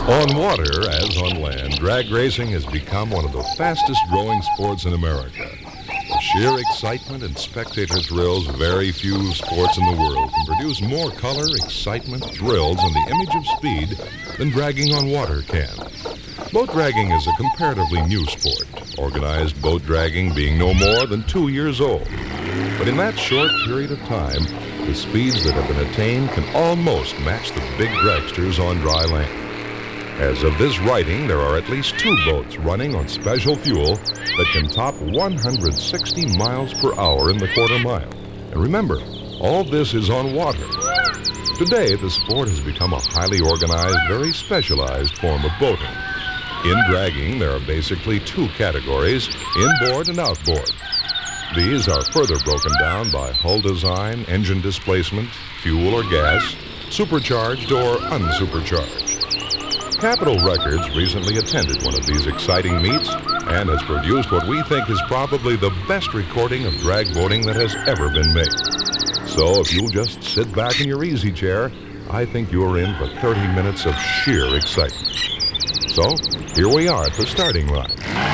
On water, as on land, drag racing has become one of the fastest-growing sports in America. The sheer excitement and spectator thrills very few sports in the world can produce more color, excitement, thrills, and the image of speed than dragging on water can. Boat dragging is a comparatively new sport, organized boat dragging being no more than 2 years old. But in that short period of time, the speeds that have been attained can almost match the big dragsters on dry land. As of this writing, there are at least 2 boats running on special fuel that can top 160 miles per hour in the quarter mile. And remember, all this is on water. Today, the sport has become a highly organized, very specialized form of boating. In dragging, there are basically 2 categories, inboard and outboard. These are further broken down by hull design, engine displacement, fuel or gas, supercharged or unsupercharged. Capitol Records recently attended one of these exciting meets and has produced what we think is probably the best recording of drag boating that has ever been made. So if you'll just sit back in your easy chair, I think you're in for 30 minutes of sheer excitement. So here we are at the starting line.